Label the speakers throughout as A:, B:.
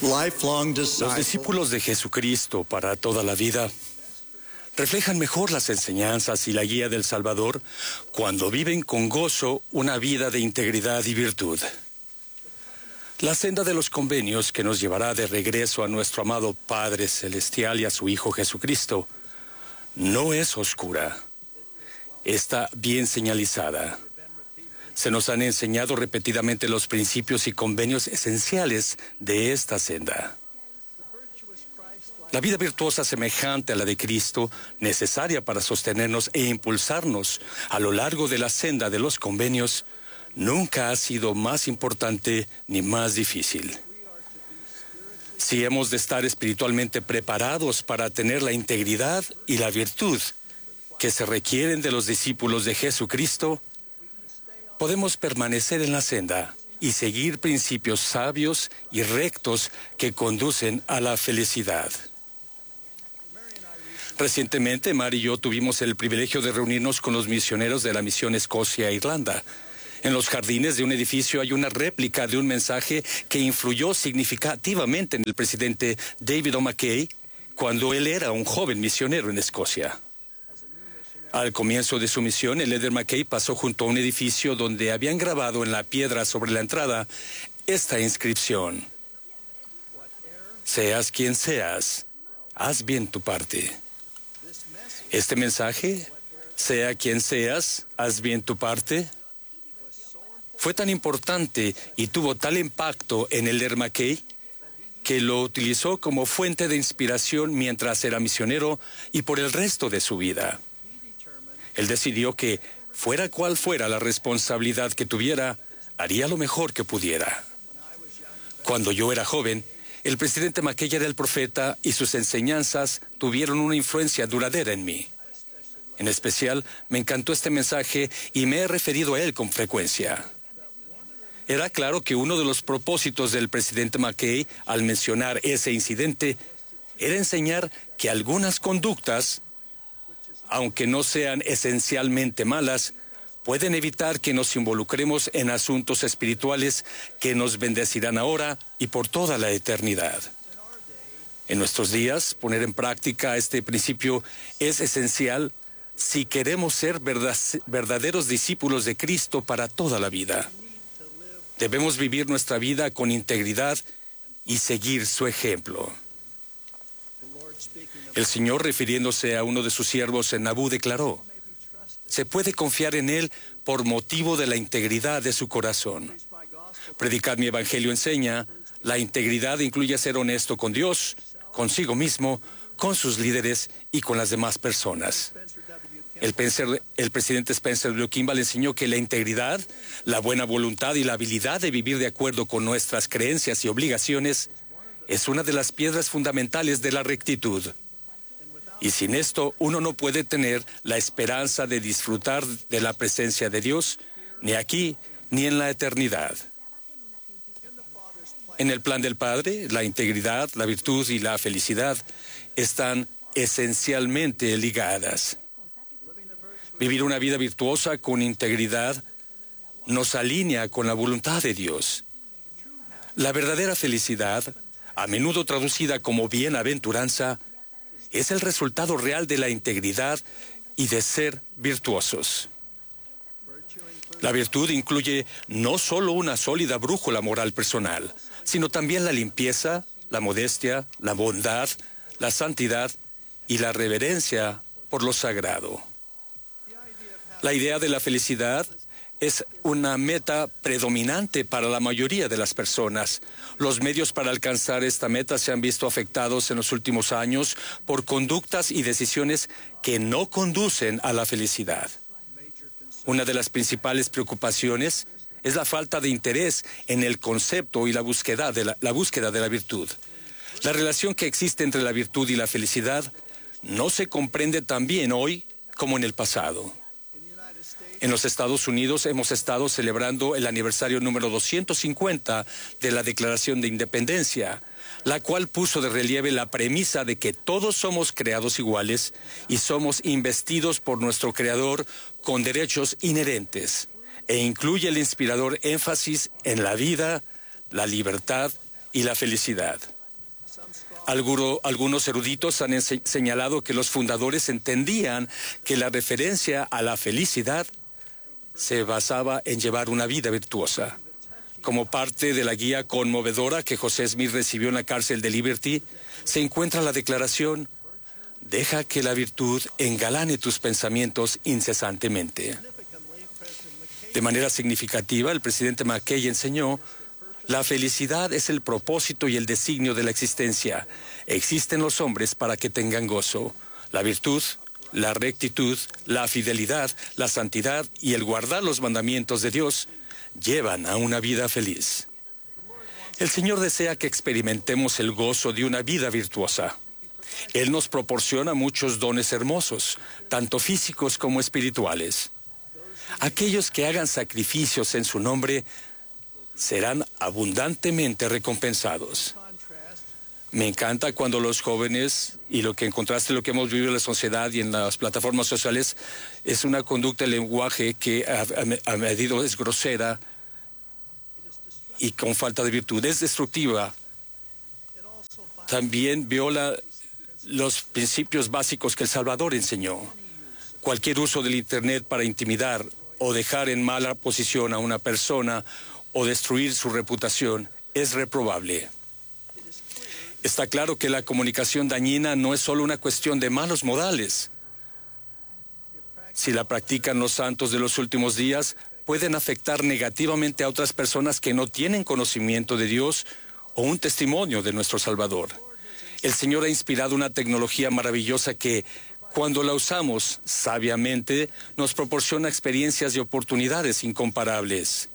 A: lifelong
B: Los
A: disciples
B: discípulos de Jesucristo para toda la vida reflejan mejor las enseñanzas y la guía del Salvador cuando viven con gozo una vida de integridad y virtud. La senda de los convenios que nos llevará de regreso a nuestro amado Padre Celestial y a su Hijo Jesucristo no es oscura, está bien señalizada. Se nos han enseñado repetidamente los principios y convenios esenciales de esta senda. La vida virtuosa semejante a la de Cristo, necesaria para sostenernos e impulsarnos a lo largo de la senda de los convenios, nunca ha sido más importante ni más difícil. Si hemos de estar espiritualmente preparados para tener la integridad y la virtud que se requieren de los discípulos de Jesucristo, podemos permanecer en la senda y seguir principios sabios y rectos que conducen a la felicidad. Recientemente, Mary y yo tuvimos el privilegio de reunirnos con los misioneros de la misión Escocia e Irlanda. En los jardines de un edificio hay una réplica de un mensaje que influyó significativamente en el presidente David O. McKay cuando él era un joven misionero en Escocia. Al comienzo de su misión, el líder McKay pasó junto a un edificio donde habían grabado en la piedra sobre la entrada esta inscripción: Seas quien seas, haz bien tu parte. Este mensaje, sea quien seas, haz bien tu parte, fue tan importante y tuvo tal impacto en el líder McKay que lo utilizó como fuente de inspiración mientras era misionero y por el resto de su vida. Él decidió que, fuera cual fuera la responsabilidad que tuviera, haría lo mejor que pudiera. Cuando yo era joven, el presidente McKay era el profeta y sus enseñanzas tuvieron una influencia duradera en mí. En especial, me encantó este mensaje y me he referido a él con frecuencia. Era claro que uno de los propósitos del presidente McKay al mencionar ese incidente era enseñar que algunas conductas, aunque no sean esencialmente malas, pueden evitar que nos involucremos en asuntos espirituales que nos bendecirán ahora y por toda la eternidad. En nuestros días, poner en práctica este principio es esencial si queremos ser verdaderos discípulos de Cristo para toda la vida. Debemos vivir nuestra vida con integridad y seguir su ejemplo. El Señor, refiriéndose a uno de sus siervos en Nabú, declaró: se puede confiar en él por motivo de la integridad de su corazón. Predicar mi evangelio enseña, la integridad incluye ser honesto con Dios, consigo mismo, con sus líderes y con las demás personas. El presidente Spencer W. Kimball enseñó que la integridad, la buena voluntad y la habilidad de vivir de acuerdo con nuestras creencias y obligaciones es una de las piedras fundamentales de la rectitud. Y sin esto, uno no puede tener la esperanza de disfrutar de la presencia de Dios, ni aquí, ni en la eternidad. En el plan del Padre, la integridad, la virtud y la felicidad están esencialmente ligadas. Vivir una vida virtuosa con integridad nos alinea con la voluntad de Dios. La verdadera felicidad, a menudo traducida como bienaventuranza, es el resultado real de la integridad y de ser virtuosos. La virtud incluye no solo una sólida brújula moral personal, sino también la limpieza, la modestia, la bondad, la santidad y la reverencia por lo sagrado. La idea de la felicidad es una meta predominante para la mayoría de las personas. Los medios para alcanzar esta meta se han visto afectados en los últimos años por conductas y decisiones que no conducen a la felicidad. Una de las principales preocupaciones es la falta de interés en el concepto y la búsqueda de la virtud. La relación que existe entre la virtud y la felicidad no se comprende tan bien hoy como en el pasado. En los Estados Unidos hemos estado celebrando el aniversario número 250 de la Declaración de Independencia, la cual puso de relieve la premisa de que todos somos creados iguales y somos investidos por nuestro Creador con derechos inherentes, e incluye el inspirador énfasis en la vida, la libertad y la felicidad. Algunos eruditos han señalado que los fundadores entendían que la referencia a la felicidad se basaba en llevar una vida virtuosa. Como parte de la guía conmovedora que José Smith recibió en la cárcel de Liberty, se encuentra la declaración: deja que la virtud engalane tus pensamientos incesantemente. De manera significativa, el presidente McKay enseñó: la felicidad es el propósito y el designio de la existencia. Existen los hombres para que tengan gozo. La virtud, la rectitud, la fidelidad, la santidad y el guardar los mandamientos de Dios llevan a una vida feliz. El Señor desea que experimentemos el gozo de una vida virtuosa. Él nos proporciona muchos dones hermosos, tanto físicos como espirituales. Aquellos que hagan sacrificios en su nombre serán abundantemente recompensados. Me encanta cuando los jóvenes, y lo que contraste lo que hemos vivido en la sociedad y en las plataformas sociales, es una conducta de lenguaje que a medido es grosera y con falta de virtud, es destructiva. También viola los principios básicos que el Salvador enseñó. Cualquier uso del Internet para intimidar o dejar en mala posición a una persona o destruir su reputación es reprobable. Está claro que la comunicación dañina no es solo una cuestión de malos modales. Si la practican los santos de los últimos días, pueden afectar negativamente a otras personas que no tienen conocimiento de Dios o un testimonio de nuestro Salvador. El Señor ha inspirado una tecnología maravillosa que, cuando la usamos sabiamente, nos proporciona experiencias y oportunidades incomparables.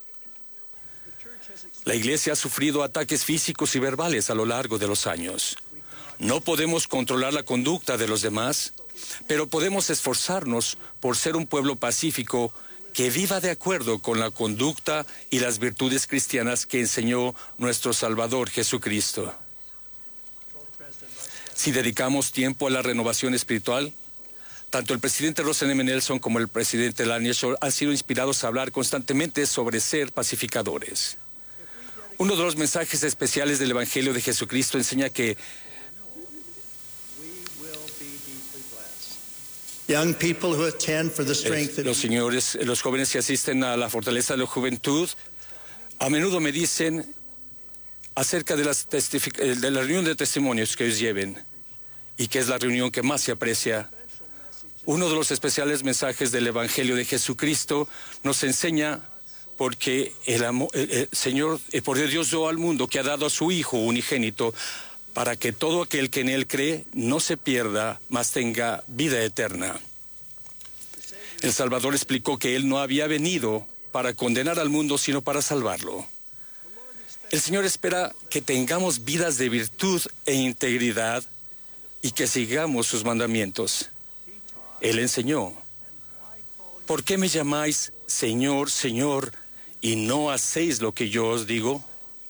B: La Iglesia ha sufrido ataques físicos y verbales a lo largo de los años. No podemos controlar la conducta de los demás, pero podemos esforzarnos por ser un pueblo pacífico que viva de acuerdo con la conducta y las virtudes cristianas que enseñó nuestro Salvador Jesucristo. Si dedicamos tiempo a la renovación espiritual, tanto el presidente Russell M. Nelson como el presidente Lanier Shore han sido inspirados a hablar constantemente sobre ser pacificadores. Uno de los mensajes especiales del Evangelio de Jesucristo enseña que los jóvenes que asisten a la fortaleza de la juventud a menudo me dicen acerca de la reunión de testimonios que ellos lleven, y que es la reunión que más se aprecia. Uno de los especiales mensajes del Evangelio de Jesucristo nos enseña porque el Señor, por Dios dio al mundo que ha dado a su Hijo unigénito, para que todo aquel que en Él cree no se pierda, mas tenga vida eterna. El Salvador explicó que Él no había venido para condenar al mundo, sino para salvarlo. El Señor espera que tengamos vidas de virtud e integridad y que sigamos sus mandamientos. Él enseñó: ¿por qué me llamáis Señor, Señor, y no hacéis lo que yo os digo?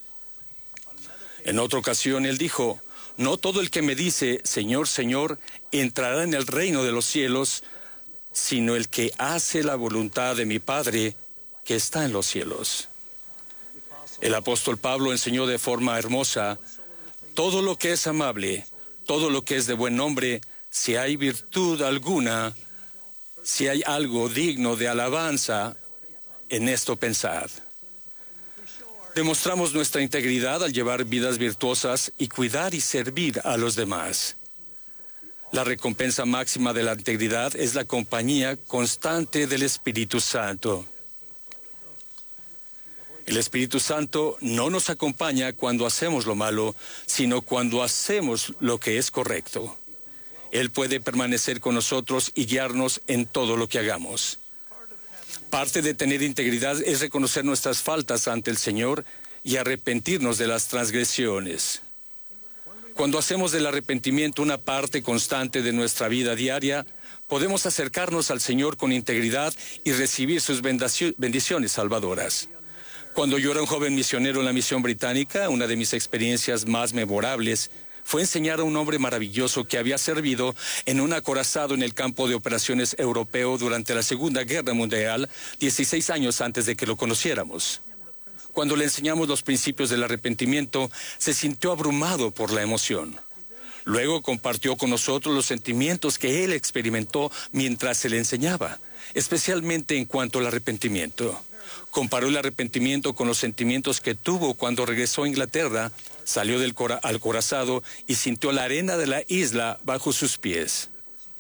B: En otra ocasión Él dijo: no todo el que me dice Señor, Señor, entrará en el reino de los cielos, sino el que hace la voluntad de mi Padre que está en los cielos. El apóstol Pablo enseñó de forma hermosa: todo lo que es amable, todo lo que es de buen nombre, si hay virtud alguna, si hay algo digno de alabanza, en esto pensad. Demostramos nuestra integridad al llevar vidas virtuosas y cuidar y servir a los demás. La recompensa máxima de la integridad es la compañía constante del Espíritu Santo. El Espíritu Santo no nos acompaña cuando hacemos lo malo, sino cuando hacemos lo que es correcto. Él puede permanecer con nosotros y guiarnos en todo lo que hagamos. Parte de tener integridad es reconocer nuestras faltas ante el Señor y arrepentirnos de las transgresiones. Cuando hacemos del arrepentimiento una parte constante de nuestra vida diaria, podemos acercarnos al Señor con integridad y recibir sus bendiciones salvadoras. Cuando yo era un joven misionero en la misión británica, una de mis experiencias más memorables fue enseñar a un hombre maravilloso que había servido en un acorazado en el campo de operaciones europeo durante la Segunda Guerra Mundial, 16 años antes de que lo conociéramos. Cuando le enseñamos los principios del arrepentimiento, se sintió abrumado por la emoción. Luego compartió con nosotros los sentimientos que él experimentó mientras se le enseñaba, especialmente en cuanto al arrepentimiento. Comparó el arrepentimiento con los sentimientos que tuvo cuando regresó a Inglaterra, salió del acorazado y sintió la arena de la isla bajo sus pies.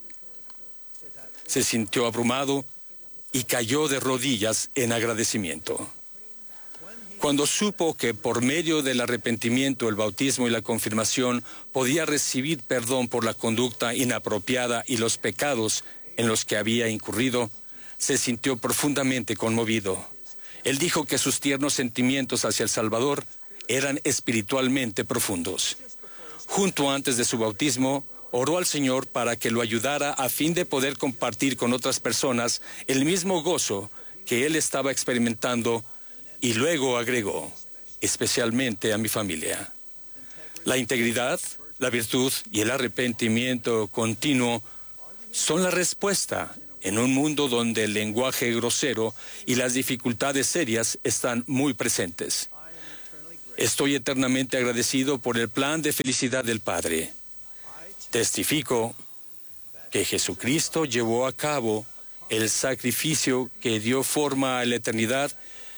B: Se sintió abrumado y cayó de rodillas en agradecimiento. Cuando supo que por medio del arrepentimiento, el bautismo y la confirmación podía recibir perdón por la conducta inapropiada y los pecados en los que había incurrido, se sintió profundamente conmovido. Él dijo que sus tiernos sentimientos hacia el Salvador eran espiritualmente profundos. Junto antes de su bautismo, oró al Señor para que lo ayudara a fin de poder compartir con otras personas el mismo gozo que él estaba experimentando, y luego agregó, especialmente a mi familia. La integridad, la virtud y el arrepentimiento continuo son la respuesta en un mundo donde el lenguaje grosero y las dificultades serias están muy presentes. Estoy eternamente agradecido por el plan de felicidad del Padre. Testifico que Jesucristo llevó a cabo el sacrificio que dio forma a la eternidad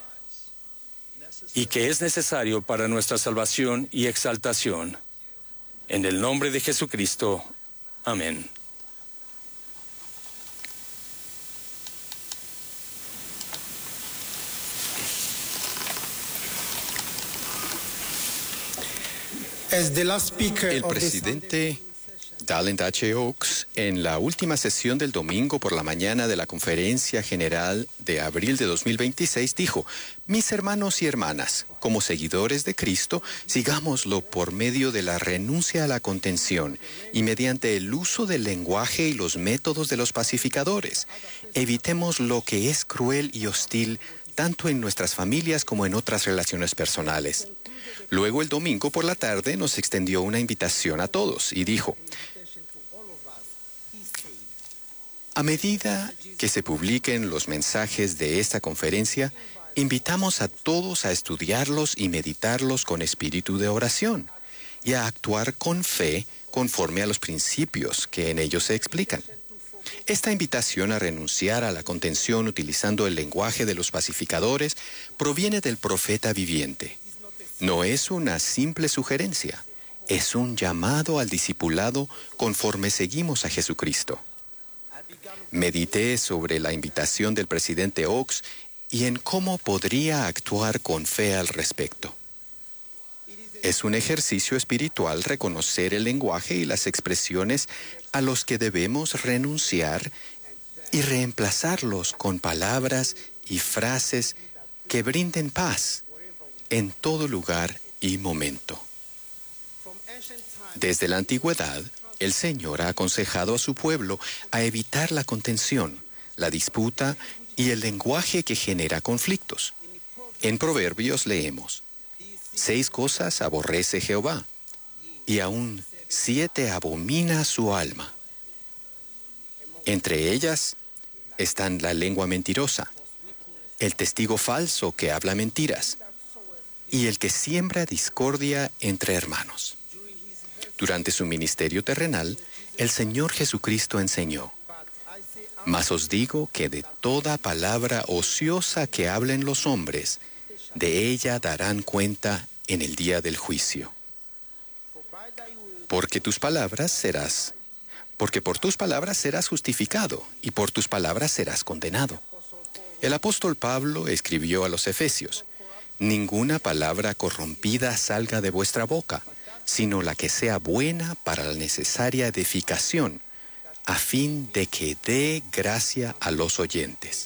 B: y que es necesario para nuestra salvación y exaltación. En el nombre de Jesucristo. Amén.
A: El presidente Dallin H. Oaks, en la última sesión del domingo por la mañana de la Conferencia General de abril de 2026, dijo: mis hermanos y hermanas, como seguidores de Cristo, sigámoslo por medio de la renuncia a la contención y mediante el uso del lenguaje y los métodos de los pacificadores. Evitemos lo que es cruel y hostil, tanto en nuestras familias como en otras relaciones personales. Luego, el domingo por la tarde, nos extendió una invitación a todos y dijo: a medida que se publiquen los mensajes de esta conferencia, invitamos a todos a estudiarlos y meditarlos con espíritu de oración y a actuar con fe conforme a los principios que en ellos se explican. Esta invitación a renunciar a la contención utilizando el lenguaje de los pacificadores proviene del profeta viviente. No es una simple sugerencia, es un llamado al discipulado conforme seguimos a Jesucristo. Medité sobre la invitación del presidente Oaks y en cómo podría actuar con fe al respecto. Es un ejercicio espiritual reconocer el lenguaje y las expresiones a los que debemos renunciar y reemplazarlos con palabras y frases que brinden paz en todo lugar y momento. Desde la antigüedad, el Señor ha aconsejado a su pueblo a evitar la contención, la disputa y el lenguaje que genera conflictos. En Proverbios leemos: 6 cosas aborrece Jehová, y aún 7 abomina su alma. Entre ellas están la lengua mentirosa, el testigo falso que habla mentiras, y el que siembra discordia entre hermanos. Durante su ministerio terrenal, el Señor Jesucristo enseñó: mas os digo que de toda palabra ociosa que hablen los hombres, de ella darán cuenta en el día del juicio. Porque por tus palabras serás justificado, y por tus palabras serás condenado. El apóstol Pablo escribió a los Efesios: ninguna palabra corrompida salga de vuestra boca, sino la que sea buena para la necesaria edificación, a fin de que dé gracia a los oyentes.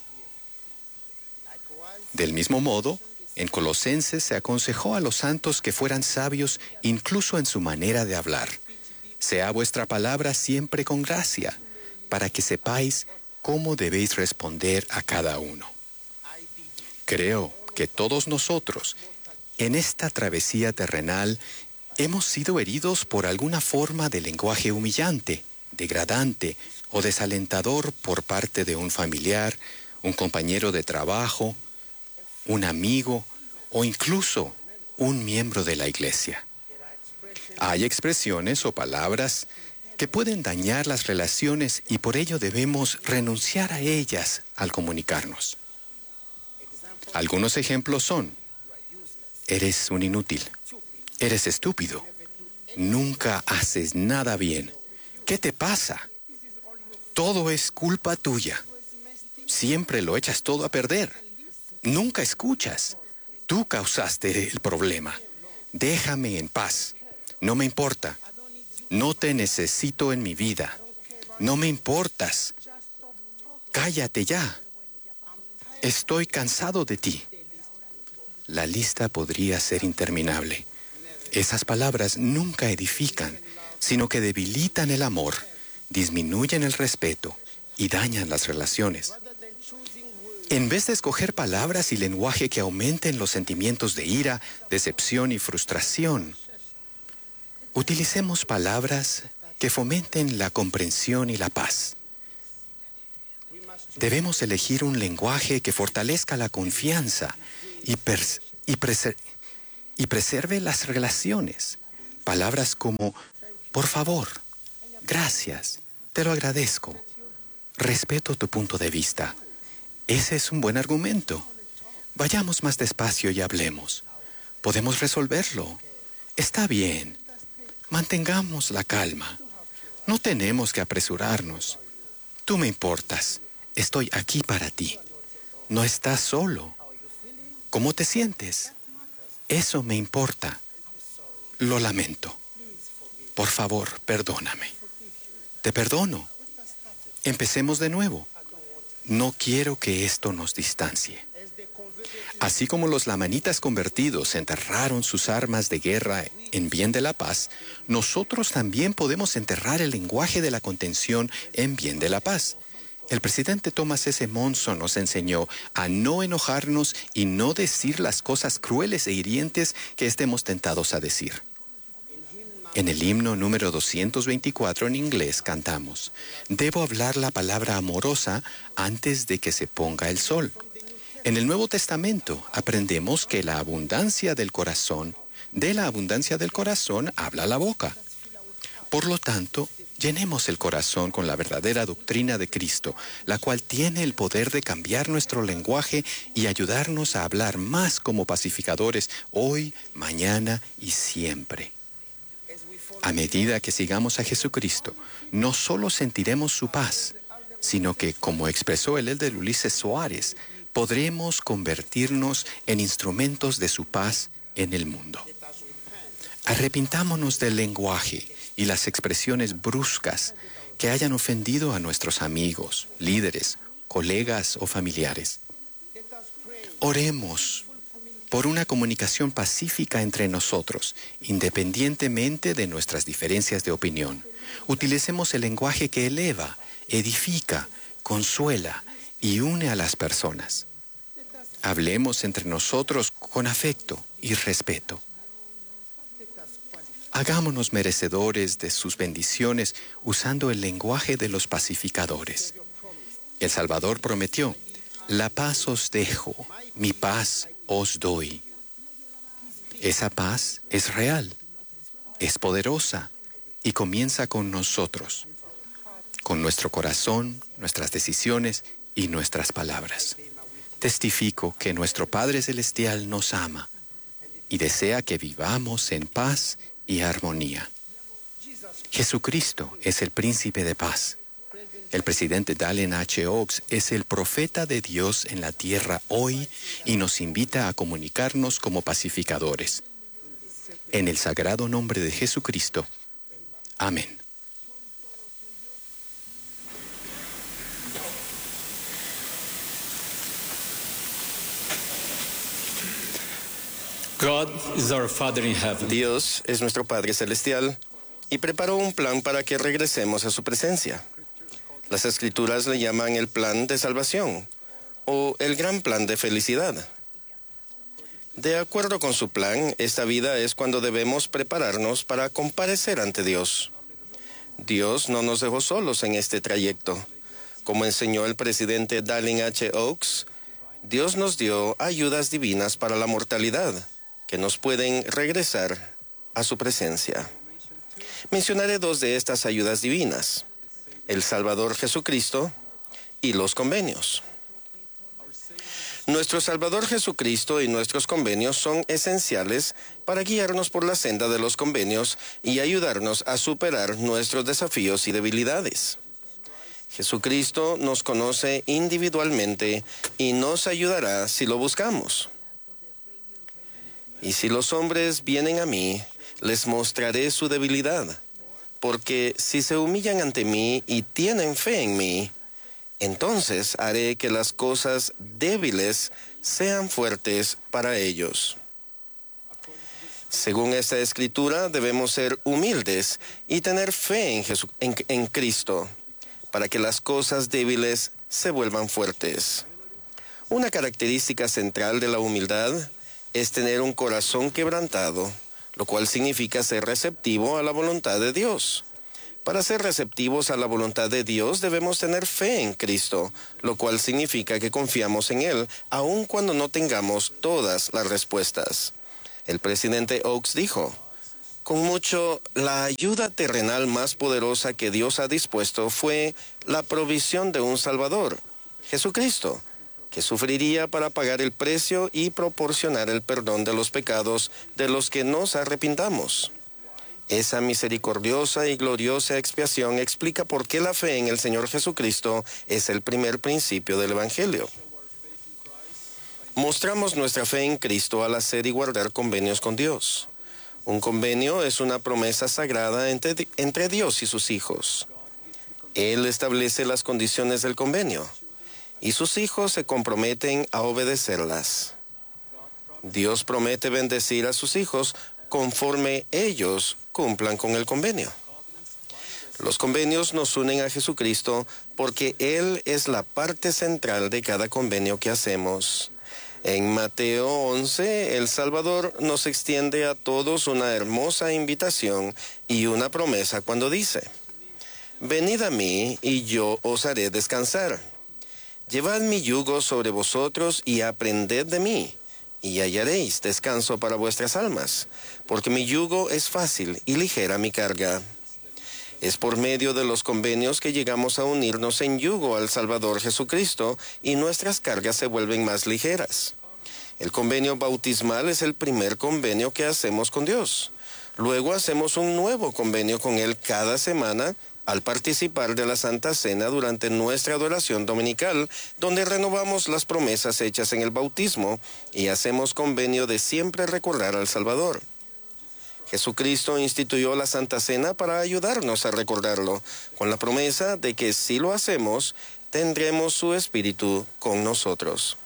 A: Del mismo modo, en Colosenses se aconsejó a los santos que fueran sabios incluso en su manera de hablar. Sea vuestra palabra siempre con gracia, para que sepáis cómo debéis responder a cada uno. Creo que todos nosotros, en esta travesía terrenal, hemos sido heridos por alguna forma de lenguaje humillante, degradante o desalentador por parte de un familiar, un compañero de trabajo, un amigo o incluso un miembro de la iglesia. Hay expresiones o palabras que pueden dañar las relaciones y por ello debemos renunciar a ellas al comunicarnos. Algunos ejemplos son: eres un inútil, eres estúpido, nunca haces nada bien, ¿qué te pasa? Todo es culpa tuya, siempre lo echas todo a perder, nunca escuchas, tú causaste el problema, déjame en paz, no me importa, no te necesito en mi vida, no me importas, cállate ya, estoy cansado de ti. La lista podría ser interminable. Esas palabras nunca edifican, sino que debilitan el amor, disminuyen el respeto y dañan las relaciones. En vez de escoger palabras y lenguaje que aumenten los sentimientos de ira, decepción y frustración, utilicemos palabras que fomenten la comprensión y la paz. Debemos elegir un lenguaje que fortalezca la confianza y preserve las relaciones. Palabras como: por favor, gracias, te lo agradezco, respeto tu punto de vista. Ese es un buen argumento. Vayamos más despacio y hablemos. Podemos resolverlo. Está bien. Mantengamos la calma. No tenemos que apresurarnos. Tú me importas. Estoy aquí para ti. No estás solo. ¿Cómo te sientes? Eso me importa. Lo lamento. Por favor, perdóname. Te perdono. Empecemos de nuevo. No quiero que esto nos distancie. Así como los lamanitas convertidos enterraron sus armas de guerra en bien de la paz, nosotros también podemos enterrar el lenguaje de la contención en bien de la paz. El presidente Thomas S. Monson nos enseñó a no enojarnos y no decir las cosas crueles e hirientes que estemos tentados a decir. En el himno número 224 en inglés cantamos: debo hablar la palabra amorosa antes de que se ponga el sol. En el Nuevo Testamento aprendemos que de la abundancia del corazón habla la boca. Por lo tanto, llenemos el corazón con la verdadera doctrina de Cristo, la cual tiene el poder de cambiar nuestro lenguaje y ayudarnos a hablar más como pacificadores hoy, mañana y siempre. A medida que sigamos a Jesucristo, no solo sentiremos su paz, sino que, como expresó el elder Ulises Soares, podremos convertirnos en instrumentos de su paz en el mundo. Arrepintámonos del lenguaje y las expresiones bruscas que hayan ofendido a nuestros amigos, líderes, colegas o familiares. Oremos por una comunicación pacífica entre nosotros, independientemente de nuestras diferencias de opinión. Utilicemos el lenguaje que eleva, edifica, consuela y une a las personas. Hablemos entre nosotros con afecto y respeto. Hagámonos merecedores de sus bendiciones usando el lenguaje de los pacificadores. El Salvador prometió: la paz os dejo, mi paz os doy. Esa paz es real, es poderosa y comienza con nosotros, con nuestro corazón, nuestras decisiones y nuestras palabras. Testifico que nuestro Padre Celestial nos ama y desea que vivamos en paz y armonía. Jesucristo es el príncipe de paz. El presidente Dallin H. Oaks es el profeta de Dios en la tierra hoy y nos invita a comunicarnos como pacificadores. En el sagrado nombre de Jesucristo. Amén.
B: God is our Father in heaven.
C: Dios es nuestro Padre Celestial y preparó un plan para que regresemos a su presencia. Las Escrituras le llaman el plan de salvación o el gran plan de felicidad. De acuerdo con su plan, esta vida es cuando debemos prepararnos para comparecer ante Dios. Dios no nos dejó solos en este trayecto. Como enseñó el presidente Dallin H. Oaks, Dios nos dio ayudas divinas para la mortalidad, que nos pueden regresar a su presencia. Mencionaré dos de estas ayudas divinas: el Salvador Jesucristo y los convenios. Nuestro Salvador Jesucristo y nuestros convenios son esenciales para guiarnos por la senda de los convenios y ayudarnos a superar nuestros desafíos y debilidades. Jesucristo nos conoce individualmente y nos ayudará si lo buscamos. Y si los hombres vienen a mí, les mostraré su debilidad, porque si se humillan ante mí y tienen fe en mí, entonces haré que las cosas débiles sean fuertes para ellos. Según esta escritura, debemos ser humildes y tener fe en Cristo, para que las cosas débiles se vuelvan fuertes. Una característica central de la humildad es tener un corazón quebrantado, lo cual significa ser receptivo a la voluntad de Dios. Para ser receptivos a la voluntad de Dios debemos tener fe en Cristo, lo cual significa que confiamos en Él, aun cuando no tengamos todas las respuestas. El presidente Oaks dijo: con mucho, la ayuda terrenal más poderosa que Dios ha dispuesto fue la provisión de un Salvador, Jesucristo, que sufriría para pagar el precio y proporcionar el perdón de los pecados de los que nos arrepintamos. Esa misericordiosa y gloriosa expiación explica por qué la fe en el Señor Jesucristo es el primer principio del Evangelio. Mostramos nuestra fe en Cristo al hacer y guardar convenios con Dios. Un convenio es una promesa sagrada entre Dios y sus hijos. Él establece las condiciones del convenio, y sus hijos se comprometen a obedecerlas. Dios promete bendecir a sus hijos conforme ellos cumplan con el convenio. Los convenios nos unen a Jesucristo porque Él es la parte central de cada convenio que hacemos. En Mateo 11, el Salvador nos extiende a todos una hermosa invitación y una promesa cuando dice: venid a mí y yo os haré descansar. Llevad mi yugo sobre vosotros y aprended de mí, y hallaréis descanso para vuestras almas, porque mi yugo es fácil y ligera mi carga. Es por medio de los convenios que llegamos a unirnos en yugo al Salvador Jesucristo y nuestras cargas se vuelven más ligeras. El convenio bautismal es el primer convenio que hacemos con Dios. Luego hacemos un nuevo convenio con Él cada semana al participar de la Santa Cena durante nuestra adoración dominical, donde renovamos las promesas hechas en el bautismo y hacemos convenio de siempre recordar al Salvador. Jesucristo instituyó la Santa Cena para ayudarnos a recordarlo, con la promesa de que si lo hacemos, tendremos su Espíritu con nosotros.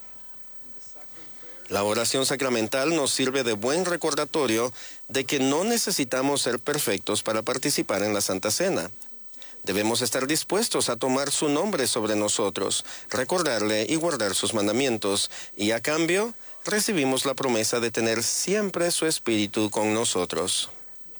C: La oración sacramental nos sirve de buen recordatorio de que no necesitamos ser perfectos para participar en la Santa Cena. Debemos estar dispuestos a tomar su nombre sobre nosotros, recordarle y guardar sus mandamientos, y a cambio recibimos la promesa de tener siempre su Espíritu con nosotros.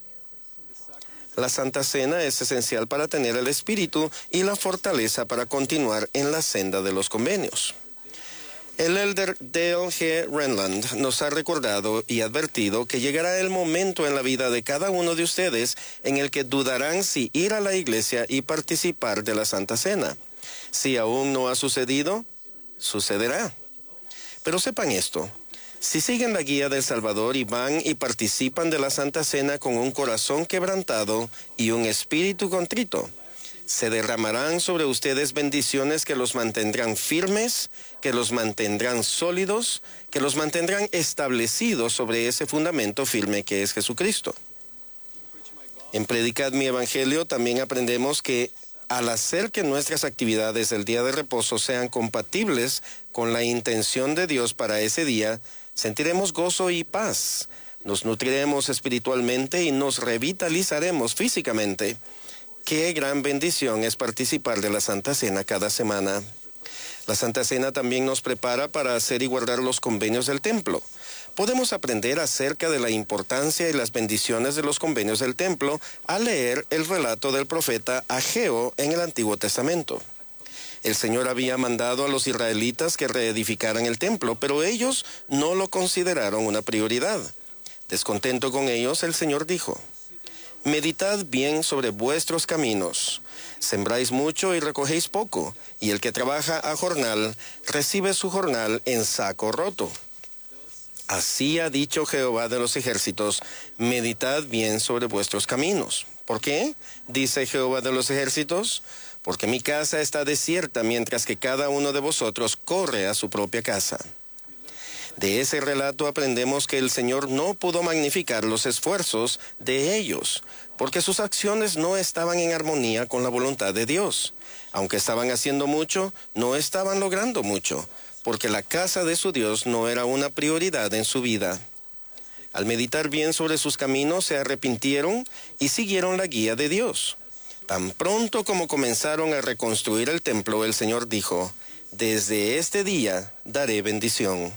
C: La Santa Cena es esencial para tener el Espíritu y la fortaleza para continuar en la senda de los convenios. El elder Dale G. Renland nos ha recordado y advertido que llegará el momento en la vida de cada uno de ustedes en el que dudarán si ir a la iglesia y participar de la Santa Cena. Si aún no ha sucedido, sucederá. Pero sepan esto: si siguen la guía del Salvador y van y participan de la Santa Cena con un corazón quebrantado y un espíritu contrito, se derramarán sobre ustedes bendiciones que los mantendrán firmes, que los mantendrán sólidos, que los mantendrán establecidos sobre ese fundamento firme que es Jesucristo. En Predicad mi Evangelio también aprendemos que al hacer que nuestras actividades del día de reposo sean compatibles con la intención de Dios para ese día, sentiremos gozo y paz, nos nutriremos espiritualmente y nos revitalizaremos físicamente. Qué gran bendición es participar de la Santa Cena cada semana. La Santa Cena también nos prepara para hacer y guardar los convenios del templo. Podemos aprender acerca de la importancia y las bendiciones de los convenios del templo al leer el relato del profeta Ageo en el Antiguo Testamento. El Señor había mandado a los israelitas que reedificaran el templo, pero ellos no lo consideraron una prioridad. Descontento con ellos, el Señor dijo: meditad bien sobre vuestros caminos. Sembráis mucho y recogéis poco, y el que trabaja a jornal recibe su jornal en saco roto. Así ha dicho Jehová de los ejércitos: meditad bien sobre vuestros caminos. ¿Por qué? Dice Jehová de los ejércitos: porque mi casa está desierta, mientras que cada uno de vosotros corre a su propia casa. De ese relato aprendemos que el Señor no pudo magnificar los esfuerzos de ellos, porque sus acciones no estaban en armonía con la voluntad de Dios. Aunque estaban haciendo mucho, no estaban logrando mucho, porque la casa de su Dios no era una prioridad en su vida. Al meditar bien sobre sus caminos, se arrepintieron y siguieron la guía de Dios. Tan pronto como comenzaron a reconstruir el templo, el Señor dijo: desde este día daré bendición.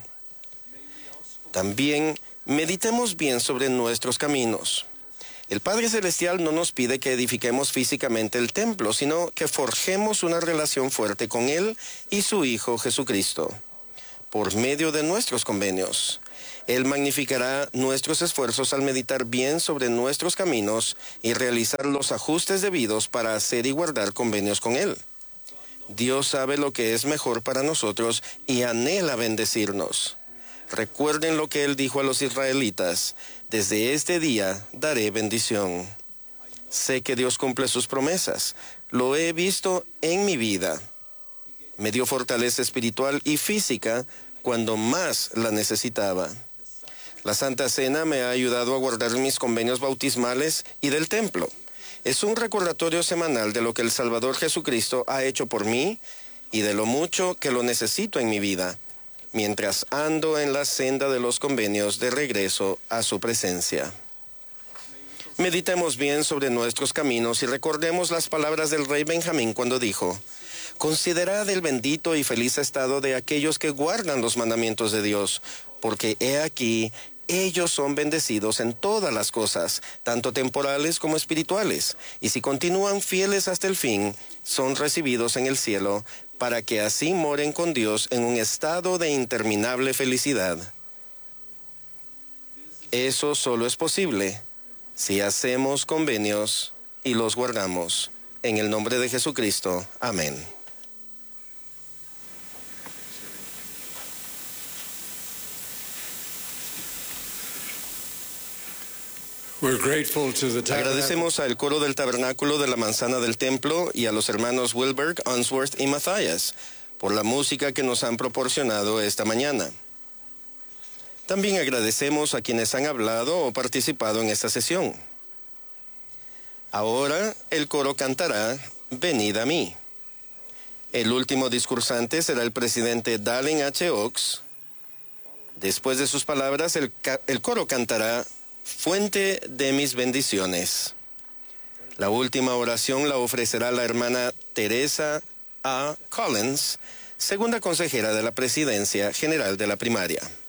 C: También meditemos bien sobre nuestros caminos. El Padre Celestial no nos pide que edifiquemos físicamente el templo, sino que forjemos una relación fuerte con Él y su Hijo Jesucristo, por medio de nuestros convenios. Él magnificará nuestros esfuerzos al meditar bien sobre nuestros caminos y realizar los ajustes debidos para hacer y guardar convenios con Él. Dios sabe lo que es mejor para nosotros y anhela bendecirnos. Recuerden lo que Él dijo a los israelitas: desde este día daré bendición. Sé que Dios cumple sus promesas. Lo he visto en mi vida. Me dio fortaleza espiritual y física cuando más la necesitaba. La Santa Cena me ha ayudado a guardar mis convenios bautismales y del templo. Es un recordatorio semanal de lo que el Salvador Jesucristo ha hecho por mí y de lo mucho que lo necesito en mi vida, mientras ando en la senda de los convenios de regreso a su presencia. Meditemos bien sobre nuestros caminos y recordemos las palabras del rey Benjamín cuando dijo: considerad el bendito y feliz estado de aquellos que guardan los mandamientos de Dios, porque he aquí, ellos son bendecidos en todas las cosas, tanto temporales como espirituales, y si continúan fieles hasta el fin, son recibidos en el cielo, para que así moren con Dios en un estado de interminable felicidad. Eso solo es posible si hacemos convenios y los guardamos. En el nombre de Jesucristo. Amén. Agradecemos al coro del Tabernáculo de la Manzana del Templo y a los hermanos Wilberg, Unsworth y Matthias por la música que nos han proporcionado esta mañana. También agradecemos a quienes han hablado o participado en esta sesión. Ahora el coro cantará Venid a mí. El último discursante será el presidente Dallin H. Oaks. Después de sus palabras, el coro cantará Fuente de mis bendiciones. La última oración la ofrecerá la hermana Teresa A. Collins, segunda consejera de la Presidencia General de la Primaria.